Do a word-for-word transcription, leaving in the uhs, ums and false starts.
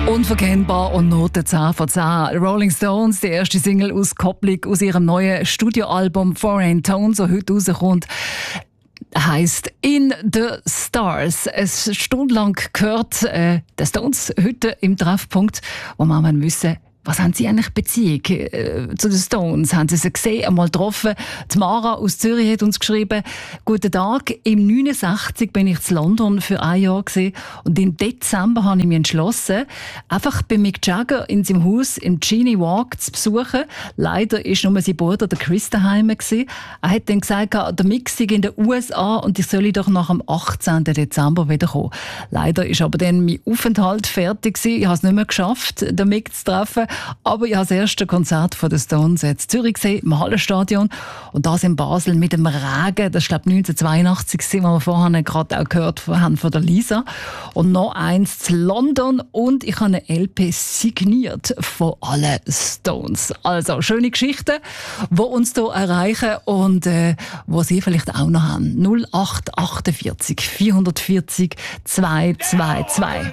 Unverkennbar und Noten zehn von zehn. Rolling Stones, die erste Single aus Kopplung aus ihrem neuen Studioalbum Foreign Tones, das heute rauskommt, heisst In the Stars. Es stundenlang gehört, äh, der Stones heute im Treffpunkt, wo man wissen, was haben Sie eigentlich Beziehung äh, zu den Stones? Haben Sie sie gesehen, einmal getroffen? Die Mara aus Zürich hat uns geschrieben, «Guten Tag, im neunundsechzig bin ich in London für ein Jahr gewesen, und im Dezember habe ich mich entschlossen, einfach bei Mick Jagger in seinem Haus im Genie Walk zu besuchen. Leider war nur sein Bruder, der Chris, daheim gewesen. Er hat dann gesagt, der Mick sei in den U S A und ich solle doch nach dem achtzehnten Dezember wiederkommen. Leider ist aber dann mein Aufenthalt fertig gewesen. Ich habe es nicht mehr geschafft, den Mick zu treffen. Aber ich habe das erste Konzert von den Stones in Zürich gesehen, im Hallenstadion. Und das in Basel mit dem Regen. Das war, glaube ich, neunzehnhundertzweiundachtzig, was wir vorhin gerade auch gehört haben von der Lisa. Und noch eins in London. Und ich habe eine L P signiert von allen Stones. Also, schöne Geschichten, die uns hier erreichen und äh, die Sie vielleicht auch noch haben. null acht achtundvierzig vierhundertvierzig zweihundertzweiundzwanzig.